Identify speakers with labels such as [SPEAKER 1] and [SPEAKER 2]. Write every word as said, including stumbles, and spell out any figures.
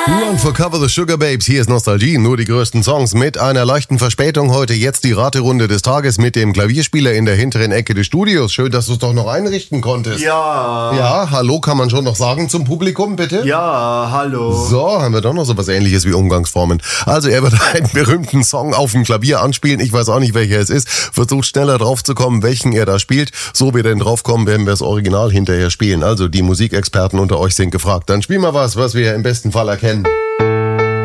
[SPEAKER 1] Run for Cover the Sugar Babes, hier ist Nostalgie, nur die größten Songs mit einer leichten Verspätung. Heute jetzt die Raterunde des Tages mit dem Klavierspieler in der hinteren Ecke des Studios. Schön, dass du es doch noch einrichten konntest.
[SPEAKER 2] Ja.
[SPEAKER 1] Ja, hallo kann man schon noch sagen zum Publikum, bitte?
[SPEAKER 2] Ja, hallo.
[SPEAKER 1] So, haben wir doch noch so was Ähnliches wie Umgangsformen. Also er wird einen berühmten Song auf dem Klavier anspielen. Ich weiß auch nicht, welcher es ist. Versucht schneller drauf zu kommen, welchen er da spielt. So wir denn draufkommen, werden wir das Original hinterher spielen. Also die Musikexperten unter euch sind gefragt. Dann spielen wir was, was wir im besten Fall erkennen.